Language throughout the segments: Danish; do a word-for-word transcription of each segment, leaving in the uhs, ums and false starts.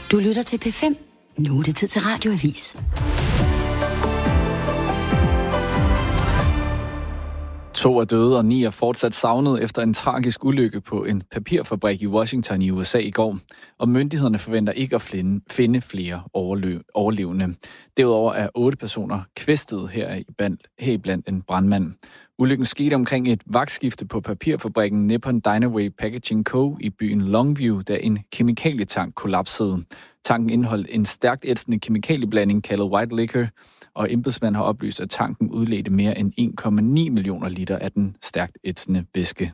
Du lytter til P fem. Nu er det tid til Radioavis. To er døde, og ni er fortsat savnet efter en tragisk ulykke på en papirfabrik i Washington i U S A i går. Og myndighederne forventer ikke at finde flere overlevende. Derudover er otte personer kvæstet heriblandt en brandmand. Ulykken skete omkring et vagtskifte på papirfabrikken Nippon Dynaway Packaging Co. i byen Longview, da en kemikalietank kollapsede. Tanken indeholdt en stærkt ætsende kemikalieblanding kaldet white liquor, og embedsmænd har oplyst, at tanken udledte mere end en komma ni millioner liter af den stærkt ætsende væske.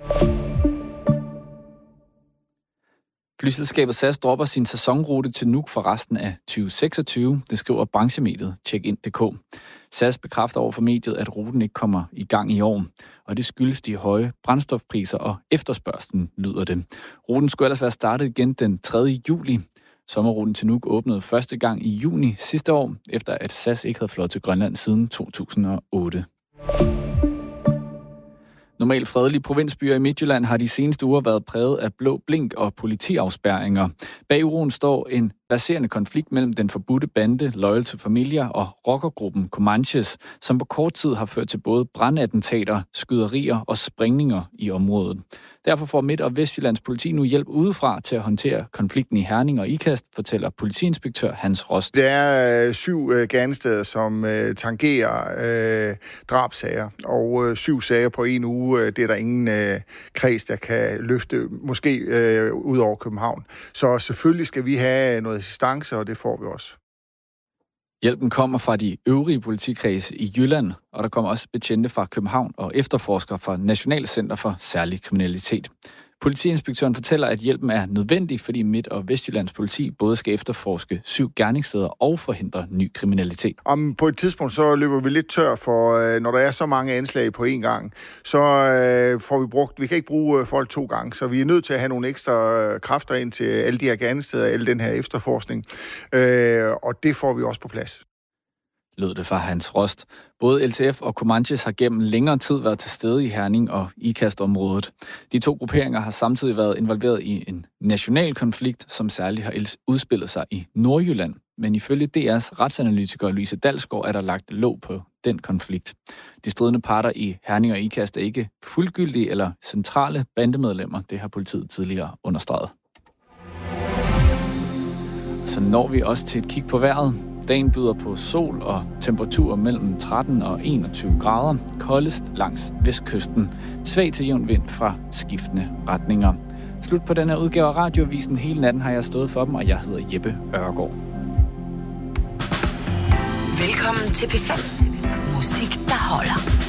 Flyselskabet S A S dropper sin sæsonrute til Nuuk for resten af tyve seksogtyve, det skriver branchemediet Checkin punktum d k. S A S bekræfter over for mediet, at ruten ikke kommer i gang i år, og det skyldes de høje brændstofpriser og efterspørgslen, lyder det. Ruten skulle ellers være startet igen den tredje juli. Sommerruten til Nuuk åbnede første gang i juni sidste år, efter at S A S ikke havde fløjet til Grønland siden to tusind og otte. Normalt fredelige provinsbyer i Midtjylland har de seneste uger været præget af blå blink og politiafspærringer. Bag uroen står en verserende konflikt mellem den forbudte bande Loyal to Familia og rockergruppen Comanches, som på kort tid har ført til både brandattentater, skyderier og sprængninger i området. Derfor får Midt- og Vestjyllands politi nu hjælp udefra til at håndtere konflikten i Herning og Ikast, fortæller politiinspektør Hans Rost. Det er øh, syv øh, gerningssteder, som øh, tangerer øh, drabsager, og øh, syv sager på en uge, øh, det er der ingen øh, kreds, der kan løfte, måske øh, ud over København. Så selvfølgelig skal vi have noget assistance, og det får vi også. Hjælpen kommer fra de øvrige politikredse i Jylland, og der kommer også betjente fra København og efterforskere fra Nationalcenter for Særlig Kriminalitet. Politiinspektøren fortæller, at hjælpen er nødvendig, fordi Midt- og Vestjyllands politi både skal efterforske syv gerningssteder og forhindre ny kriminalitet. Om på et tidspunkt så løber vi lidt tør, for når der er så mange anslag på én gang, så øh, får vi brugt, vi kan ikke bruge folk to gange, så vi er nødt til at have nogle ekstra kræfter ind til alle de her gerningssteder, alle den her efterforskning, øh, og det får vi også på plads. Lød det fra Hans Rost. Både L T F og Comanches har gennem længere tid været til stede i Herning og Ikast-området. De to grupperinger har samtidig været involveret i en national konflikt, som særligt har udspillet sig i Nordjylland. Men ifølge D R's retsanalytiker Louise Dalsgaard er der lagt låg på den konflikt. De stridende parter i Herning og Ikast er ikke fuldgyldige eller centrale bandemedlemmer. Det har politiet tidligere understreget. Så når vi også til et kig på vejret. Dagen byder på sol og temperaturer mellem tretten og enogtyve grader. Koldest langs vestkysten. Svag til jævn vind fra skiftende retninger. Slut på den her udgave af Radioavisen. Hele natten har jeg stået for dem, og jeg hedder Jeppe Ørgaard. Velkommen til P fem. Musik, der holder.